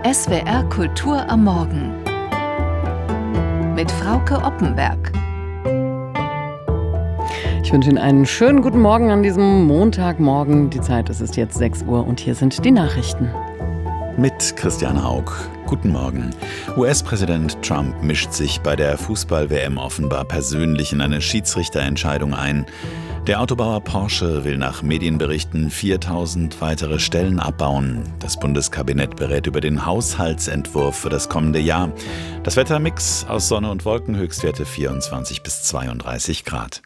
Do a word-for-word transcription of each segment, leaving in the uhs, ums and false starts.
S W R Kultur am Morgen mit Frauke Oppenberg. Ich wünsche Ihnen einen schönen guten Morgen an diesem Montagmorgen. Die Zeit ist es jetzt sechs Uhr und hier sind die Nachrichten. Mit Christian Haug. Guten Morgen. U S-Präsident Trump mischt sich bei der Fußball-W M offenbar persönlich in eine Schiedsrichterentscheidung ein. Der Autobauer Porsche will nach Medienberichten viertausend weitere Stellen abbauen. Das Bundeskabinett berät über den Haushaltsentwurf für das kommende Jahr. Das Wettermix aus Sonne und Wolken, Höchstwerte vierundzwanzig bis zweiunddreißig Grad.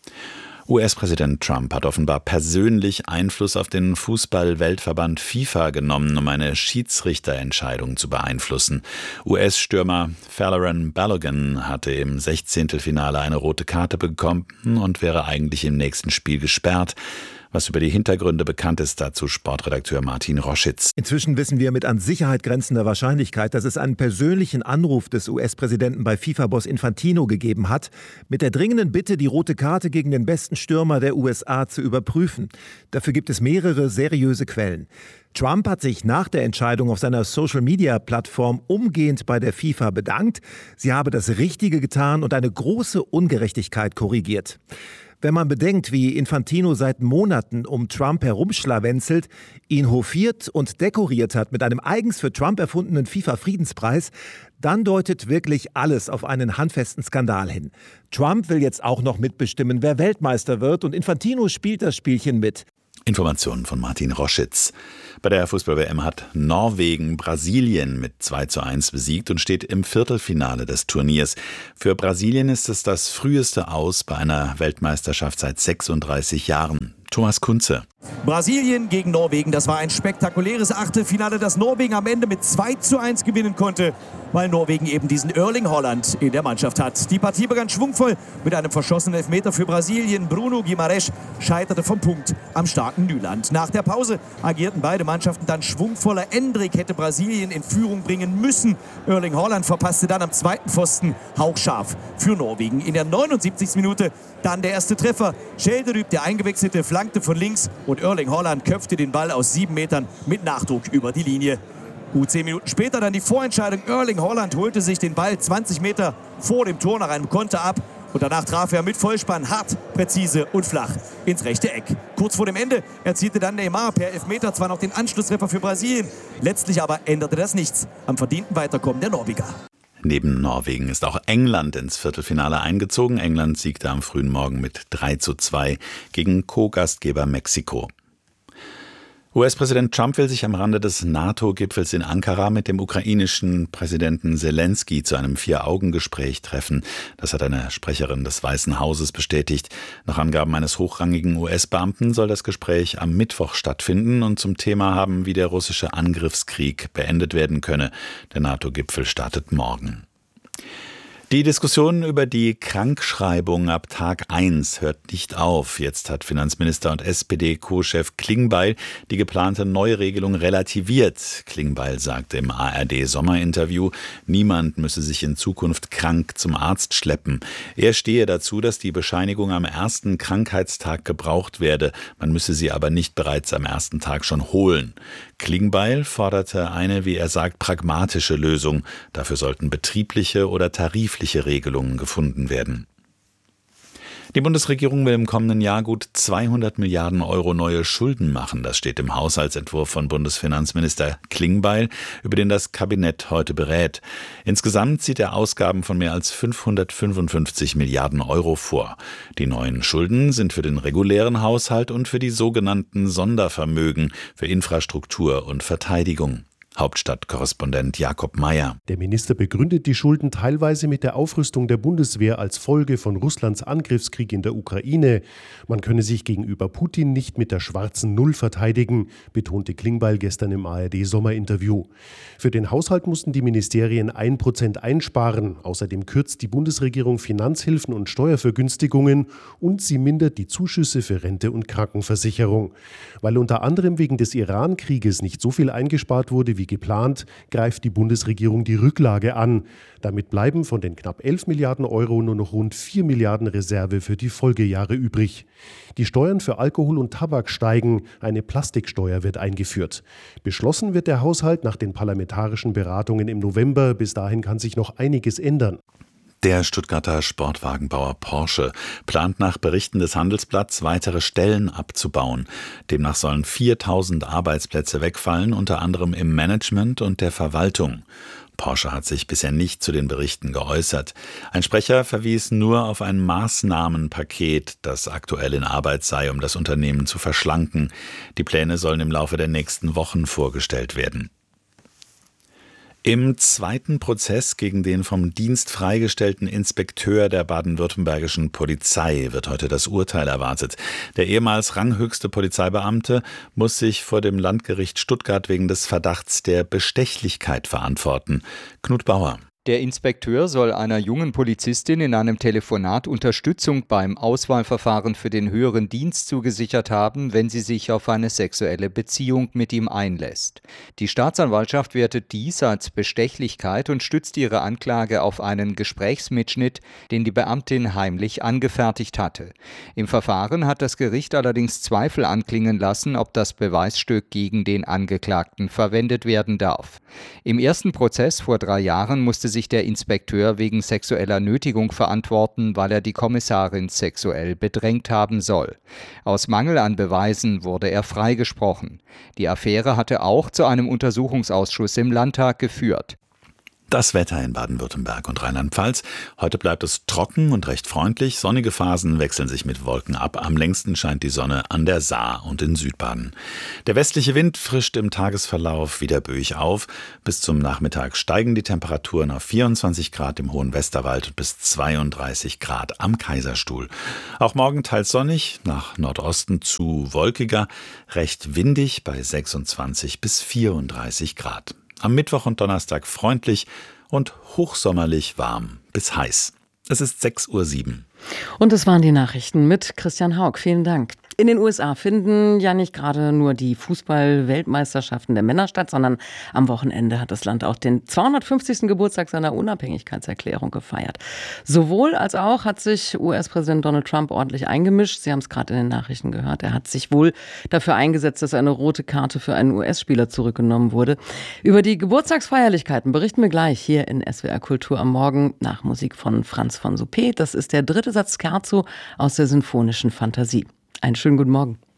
U S-Präsident Trump hat offenbar persönlich Einfluss auf den Fußball-Weltverband FIFA genommen, um eine Schiedsrichterentscheidung zu beeinflussen. U S-Stürmer Folarin Balogun hatte im Sechzehntelfinale eine rote Karte bekommen und wäre eigentlich im nächsten Spiel gesperrt. Was über die Hintergründe bekannt ist, dazu Sportredakteur Martin Roschitz. Inzwischen wissen wir mit an Sicherheit grenzender Wahrscheinlichkeit, dass es einen persönlichen Anruf des U S-Präsidenten bei FIFA-Boss Infantino gegeben hat, mit der dringenden Bitte, die rote Karte gegen den besten Stürmer der U S A zu überprüfen. Dafür gibt es mehrere seriöse Quellen. Trump hat sich nach der Entscheidung auf seiner Social-Media-Plattform umgehend bei der FIFA bedankt. Sie habe das Richtige getan und eine große Ungerechtigkeit korrigiert. Wenn man bedenkt, wie Infantino seit Monaten um Trump herumschlawenzelt, ihn hofiert und dekoriert hat mit einem eigens für Trump erfundenen FIFA-Friedenspreis, dann deutet wirklich alles auf einen handfesten Skandal hin. Trump will jetzt auch noch mitbestimmen, wer Weltmeister wird, und Infantino spielt das Spielchen mit. Informationen von Martin Roschitz. Bei der Fußball-W M hat Norwegen Brasilien mit zwei zu eins besiegt und steht im Viertelfinale des Turniers. Für Brasilien ist es das früheste Aus bei einer Weltmeisterschaft seit sechsunddreißig Jahren. Thomas Kunze. Brasilien gegen Norwegen, das war ein spektakuläres Achtelfinale, das Norwegen am Ende mit zwei zu eins gewinnen konnte, weil Norwegen eben diesen Erling Haaland in der Mannschaft hat. Die Partie begann schwungvoll mit einem verschossenen Elfmeter für Brasilien. Bruno Guimarães scheiterte vom Punkt am starken Nyland. Nach der Pause agierten beide Mannschaften dann schwungvoller. Endrick hätte Brasilien in Führung bringen müssen. Erling Haaland verpasste dann am zweiten Pfosten hauchscharf für Norwegen. In der neunundsiebzigsten Minute dann der erste Treffer. Schelderüb, der Eingewechselte, flankte von links und Erling Haaland köpfte den Ball aus sieben Metern mit Nachdruck über die Linie. Gut zehn Minuten später dann die Vorentscheidung. Erling Haaland holte sich den Ball zwanzig Meter vor dem Tor nach einem Konter ab. Und danach traf er mit Vollspann hart, präzise und flach ins rechte Eck. Kurz vor dem Ende erzielte dann Neymar per Elfmeter zwar noch den Anschlusstreffer für Brasilien. Letztlich aber änderte das nichts am verdienten Weiterkommen der Norweger. Neben Norwegen ist auch England ins Viertelfinale eingezogen. England siegte am frühen Morgen mit drei zu zwei gegen Co-Gastgeber Mexiko. U S-Präsident Trump will sich am Rande des NATO-Gipfels in Ankara mit dem ukrainischen Präsidenten Selenskyj zu einem Vier-Augen-Gespräch treffen. Das hat eine Sprecherin des Weißen Hauses bestätigt. Nach Angaben eines hochrangigen U S-Beamten soll das Gespräch am Mittwoch stattfinden und zum Thema haben, wie der russische Angriffskrieg beendet werden könne. Der NATO-Gipfel startet morgen. Die Diskussion über die Krankschreibung ab Tag eins hört nicht auf. Jetzt hat Finanzminister und S P D-Co-Chef Klingbeil die geplante Neuregelung relativiert. Klingbeil sagte im A R D-Sommerinterview, niemand müsse sich in Zukunft krank zum Arzt schleppen. Er stehe dazu, dass die Bescheinigung am ersten Krankheitstag gebraucht werde. Man müsse sie aber nicht bereits am ersten Tag schon holen. Klingbeil forderte eine, wie er sagt, pragmatische Lösung. Dafür sollten betriebliche oder tarifliche Regelungen gefunden werden. Die Bundesregierung will im kommenden Jahr gut zweihundert Milliarden Euro neue Schulden machen. Das steht im Haushaltsentwurf von Bundesfinanzminister Klingbeil, über den das Kabinett heute berät. Insgesamt sieht er Ausgaben von mehr als fünfhundertfünfundfünfzig Milliarden Euro vor. Die neuen Schulden sind für den regulären Haushalt und für die sogenannten Sondervermögen für Infrastruktur und Verteidigung. Hauptstadtkorrespondent Jakob Mayer. Der Minister begründet die Schulden teilweise mit der Aufrüstung der Bundeswehr als Folge von Russlands Angriffskrieg in der Ukraine. Man könne sich gegenüber Putin nicht mit der schwarzen Null verteidigen, betonte Klingbeil gestern im A R D-Sommerinterview. Für den Haushalt mussten die Ministerien ein Prozent einsparen. Außerdem kürzt die Bundesregierung Finanzhilfen und Steuervergünstigungen und sie mindert die Zuschüsse für Rente und Krankenversicherung. Weil unter anderem wegen des Iran-Krieges nicht so viel eingespart wurde wie wie geplant, greift die Bundesregierung die Rücklage an. Damit bleiben von den knapp elf Milliarden Euro nur noch rund vier Milliarden Reserve für die Folgejahre übrig. Die Steuern für Alkohol und Tabak steigen, eine Plastiksteuer wird eingeführt. Beschlossen wird der Haushalt nach den parlamentarischen Beratungen im November. Bis dahin kann sich noch einiges ändern. Der Stuttgarter Sportwagenbauer Porsche plant nach Berichten des Handelsblatts weitere Stellen abzubauen. Demnach sollen viertausend Arbeitsplätze wegfallen, unter anderem im Management und der Verwaltung. Porsche hat sich bisher nicht zu den Berichten geäußert. Ein Sprecher verwies nur auf ein Maßnahmenpaket, das aktuell in Arbeit sei, um das Unternehmen zu verschlanken. Die Pläne sollen im Laufe der nächsten Wochen vorgestellt werden. Im zweiten Prozess gegen den vom Dienst freigestellten Inspekteur der baden-württembergischen Polizei wird heute das Urteil erwartet. Der ehemals ranghöchste Polizeibeamte muss sich vor dem Landgericht Stuttgart wegen des Verdachts der Bestechlichkeit verantworten. Knut Bauer. Der Inspekteur soll einer jungen Polizistin in einem Telefonat Unterstützung beim Auswahlverfahren für den höheren Dienst zugesichert haben, wenn sie sich auf eine sexuelle Beziehung mit ihm einlässt. Die Staatsanwaltschaft wertet dies als Bestechlichkeit und stützt ihre Anklage auf einen Gesprächsmitschnitt, den die Beamtin heimlich angefertigt hatte. Im Verfahren hat das Gericht allerdings Zweifel anklingen lassen, ob das Beweisstück gegen den Angeklagten verwendet werden darf. Im ersten Prozess vor drei Jahren musste sich der Inspekteur wegen sexueller Nötigung verantworten, weil er die Kommissarin sexuell bedrängt haben soll. Aus Mangel an Beweisen wurde er freigesprochen. Die Affäre hatte auch zu einem Untersuchungsausschuss im Landtag geführt. Das Wetter in Baden-Württemberg und Rheinland-Pfalz. Heute bleibt es trocken und recht freundlich. Sonnige Phasen wechseln sich mit Wolken ab. Am längsten scheint die Sonne an der Saar und in Südbaden. Der westliche Wind frischt im Tagesverlauf wieder böig auf. Bis zum Nachmittag steigen die Temperaturen auf vierundzwanzig Grad im hohen Westerwald und bis zweiunddreißig Grad am Kaiserstuhl. Auch morgen teils sonnig, nach Nordosten zu wolkiger, recht windig bei sechsundzwanzig bis vierunddreißig Grad. Am Mittwoch und Donnerstag freundlich und hochsommerlich warm bis heiß. Es ist sechs Uhr sieben. Und es waren die Nachrichten mit Christian Haug. Vielen Dank. In den U S A finden ja nicht gerade nur die Fußball-Weltmeisterschaften der Männer statt, sondern am Wochenende hat das Land auch den zweihundertfünfzigsten Geburtstag seiner Unabhängigkeitserklärung gefeiert. Sowohl als auch hat sich U S-Präsident Donald Trump ordentlich eingemischt. Sie haben es gerade in den Nachrichten gehört. Er hat sich wohl dafür eingesetzt, dass eine rote Karte für einen U S-Spieler zurückgenommen wurde. Über die Geburtstagsfeierlichkeiten berichten wir gleich hier in S W R Kultur am Morgen nach Musik von Franz von Suppé. Das ist der dritte Satz Scherzo aus der Sinfonischen Fantasie. Einen schönen guten Morgen.